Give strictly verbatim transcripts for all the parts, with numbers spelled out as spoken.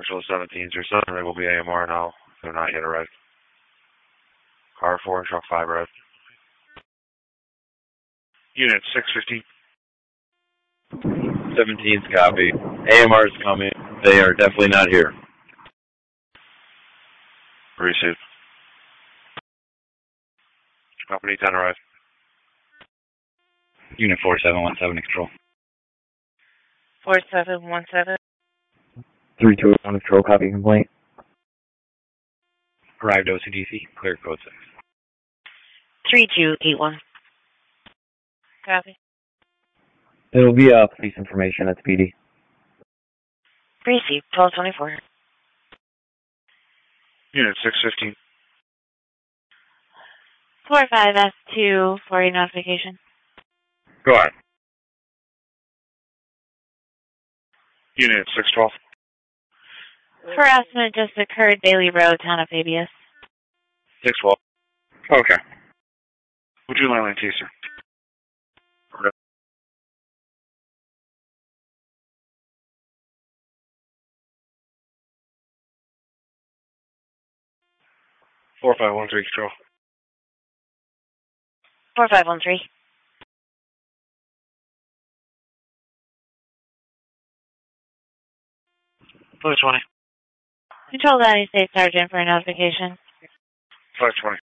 Control seventeen, your southern rig will be A M R now. They're not yet arrived. Car four and truck five arrived. Unit six fifteen. seventeen's copy. A M R is coming. They are definitely not here. Received. Company ten arrived. Unit four seven one seven, control. four seven one seven. three two one, control, copy complaint. Arrived O C D C, clear code six. three two eight one. Copy. It'll be uh, police information at P D. Received, twelve twenty-four. Unit six fifteen. four five S two for a notification. Go ahead. Unit six twelve. Harassment just occurred, Bailey Road, town of Fabius. six twelve. Okay. Would you line T, sir? four five one three, control. four five one three. five twenty. Control Valley State Sergeant for a notification. five twenty.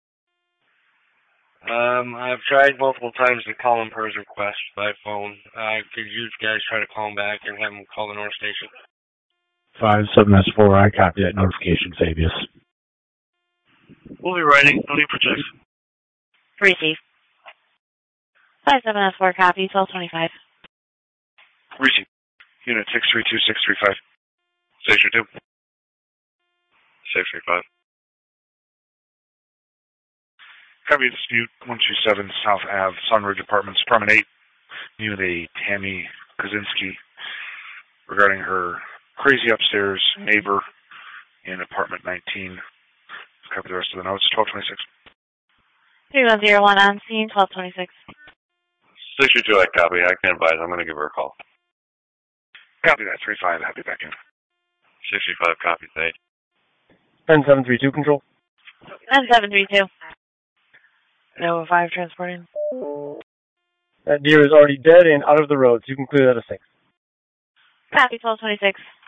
Um, I've tried multiple times to call him per his request by phone. Uh, could you guys try to call him back and have him call the North Station? five seven S four, I copy that notification, Fabius. We'll be writing. No need for checks. Receive. five seven S four, copy, twelve twenty-five. Receive. Unit six three two six three five. Station two. six three five. Heavy dispute, one two seven South Ave, Sunridge Apartments, Apartment eight. Unit A, Tammy Kaczynski, regarding her crazy upstairs neighbor in Apartment nineteen. Copy the rest of the notes, twelve twenty-six. three one zero one on scene, twelve twenty-six. six two, I copy. I can advise. I'm going to give her a call. Copy that, three five, happy back in. six five, copy, thanks. ten seven three two, control. ten seven three two. Nova five transporting. That deer is already dead and out of the road, so you can clear that at six. Copy, twelve twenty-six.